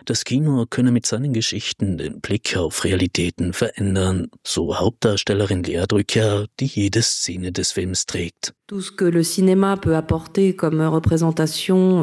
Das Kino könne mit seinen Geschichten den Blick auf Realitäten verändern, so Hauptdarstellerin Lea Drucker, die jede Szene des Films trägt. Tout ce que le cinéma peut apporter comme représentation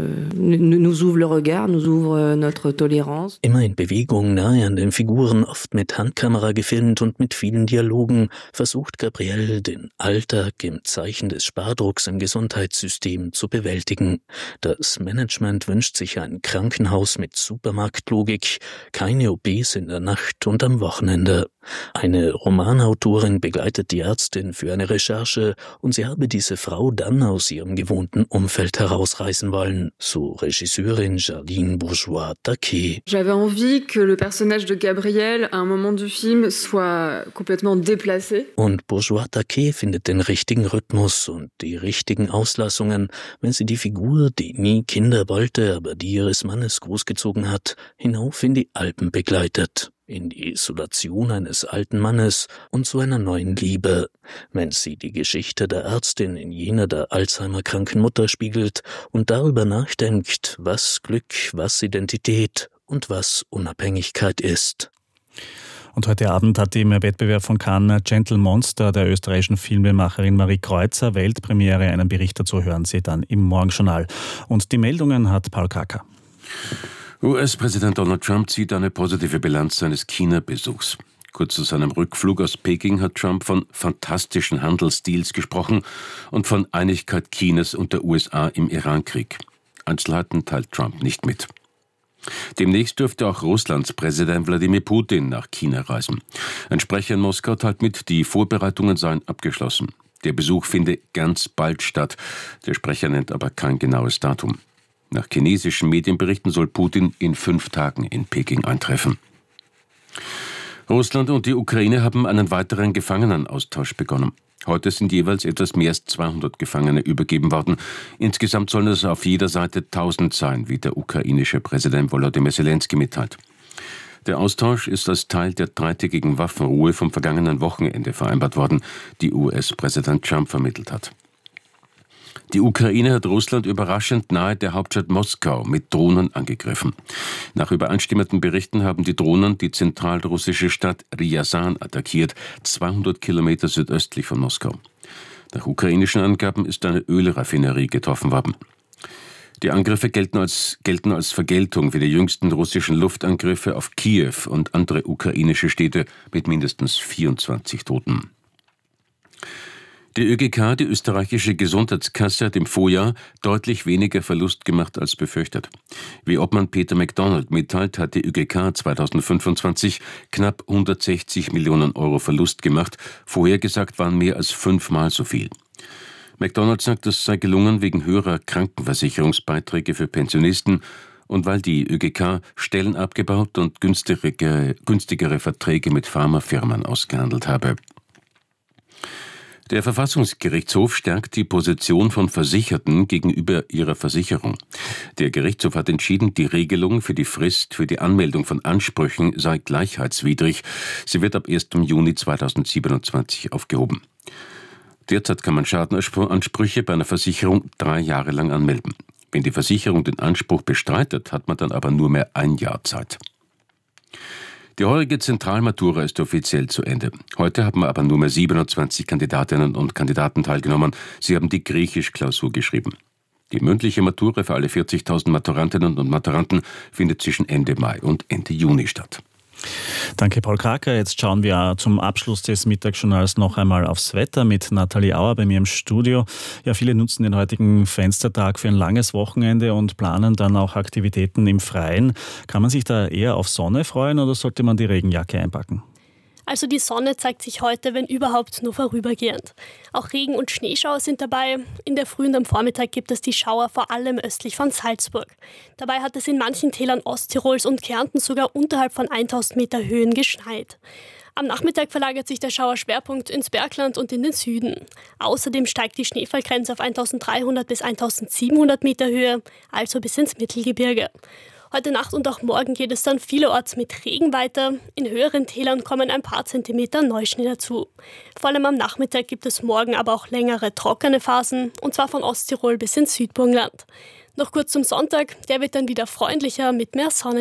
nous ouvre le regard, nous ouvre notre tolérance. Immer in Bewegung, nahe an den Figuren, oft mit Handkamera gefilmt und mit vielen Dialogen, versucht Gabrielle, den Alltag im Zeichen des Spardrucks im Gesundheitssystem zu bewältigen. Das Management wünscht sich ein Krankenhaus mit Supermarktlogik, keine OPs in der Nacht und am Wochenende. Eine Romanautorin begleitet die Ärztin für eine Recherche und sie habe diese Frau dann aus ihrem gewohnten Umfeld herausreißen wollen, so Regisseurin Jardine Bourgeois-Taquet. J'avais envie que le personnage de Gabrielle à un moment du film soit complètement déplacé. Und Bourgeois-Taquet findet den richtigen Rhythmus und die richtigen Auslassungen, wenn sie die Figur, die nie Kinder wollte, aber die ihres Mannes großgezogen hat, hinauf in die Alpen begleitet. In die Isolation eines alten Mannes und zu einer neuen Liebe, wenn sie die Geschichte der Ärztin in jener der Alzheimer-kranken Mutter spiegelt und darüber nachdenkt, was Glück, was Identität und was Unabhängigkeit ist. Und heute Abend hat im Wettbewerb von Cannes Gentle Monster der österreichischen Filmemacherin Marie Kreuzer Weltpremiere. Einen Bericht dazu hören Sie dann im Morgenjournal. Und die Meldungen hat Paul Kracker. US-Präsident Donald Trump zieht eine positive Bilanz seines China-Besuchs. Kurz zu seinem Rückflug aus Peking hat Trump von fantastischen Handelsdeals gesprochen und von Einigkeit Chinas und der USA im Iran-Krieg. Einzelheiten teilt Trump nicht mit. Demnächst dürfte auch Russlands Präsident Wladimir Putin nach China reisen. Ein Sprecher in Moskau teilt mit, die Vorbereitungen seien abgeschlossen. Der Besuch finde ganz bald statt. Der Sprecher nennt aber kein genaues Datum. Nach chinesischen Medienberichten soll Putin in 5 Tagen in Peking eintreffen. Russland und die Ukraine haben einen weiteren Gefangenenaustausch begonnen. Heute sind jeweils etwas mehr als 200 Gefangene übergeben worden. Insgesamt sollen es auf jeder Seite 1000 sein, wie der ukrainische Präsident Volodymyr Zelensky mitteilt. Der Austausch ist als Teil der dreitägigen Waffenruhe vom vergangenen Wochenende vereinbart worden, die US-Präsident Trump vermittelt hat. Die Ukraine hat Russland überraschend nahe der Hauptstadt Moskau mit Drohnen angegriffen. Nach übereinstimmenden Berichten haben die Drohnen die zentralrussische Stadt Ryazan attackiert, 200 Kilometer südöstlich von Moskau. Nach ukrainischen Angaben ist eine Ölraffinerie getroffen worden. Die Angriffe gelten als Vergeltung für die jüngsten russischen Luftangriffe auf Kiew und andere ukrainische Städte mit mindestens 24 Toten. Die ÖGK, die österreichische Gesundheitskasse, hat im Vorjahr deutlich weniger Verlust gemacht als befürchtet. Wie Obmann Peter MacDonald mitteilt, hat die ÖGK 2025 knapp 160 Millionen Euro Verlust gemacht. Vorhergesagt waren mehr als 5-mal so viel. MacDonald sagt, es sei gelungen wegen höherer Krankenversicherungsbeiträge für Pensionisten und weil die ÖGK Stellen abgebaut und günstigere Verträge mit Pharmafirmen ausgehandelt habe. Der Verfassungsgerichtshof stärkt die Position von Versicherten gegenüber ihrer Versicherung. Der Gerichtshof hat entschieden, die Regelung für die Frist für die Anmeldung von Ansprüchen sei gleichheitswidrig. Sie wird ab 1. Juni 2027 aufgehoben. Derzeit kann man Schadenansprüche bei einer Versicherung 3 Jahre lang anmelden. Wenn die Versicherung den Anspruch bestreitet, hat man dann aber nur mehr 1 Jahr Zeit. Die heurige Zentralmatura ist offiziell zu Ende. Heute haben aber nur mehr 27 Kandidatinnen und Kandidaten teilgenommen. Sie haben die Griechisch-Klausur geschrieben. Die mündliche Matura für alle 40.000 Maturantinnen und Maturanten findet zwischen Ende Mai und Ende Juni statt. Danke, Paul Kraker. Jetzt schauen wir zum Abschluss des Mittagsjournals noch einmal aufs Wetter mit Nathalie Auer bei mir im Studio. Ja, viele nutzen den heutigen Fenstertag für ein langes Wochenende und planen dann auch Aktivitäten im Freien. Kann man sich da eher auf Sonne freuen oder sollte man die Regenjacke einpacken? Also die Sonne zeigt sich heute, wenn überhaupt, nur vorübergehend. Auch Regen- und Schneeschauer sind dabei. In der Früh und am Vormittag gibt es die Schauer vor allem östlich von Salzburg. Dabei hat es in manchen Tälern Osttirols und Kärnten sogar unterhalb von 1000 Meter Höhen geschneit. Am Nachmittag verlagert sich der Schauerschwerpunkt ins Bergland und in den Süden. Außerdem steigt die Schneefallgrenze auf 1300 bis 1700 Meter Höhe, also bis ins Mittelgebirge. Heute Nacht und auch morgen geht es dann vielerorts mit Regen weiter. In höheren Tälern kommen ein paar Zentimeter Neuschnee dazu. Vor allem am Nachmittag gibt es morgen aber auch längere trockene Phasen, und zwar von Osttirol bis ins Südburgenland. Noch kurz zum Sonntag, der wird dann wieder freundlicher mit mehr Sonne.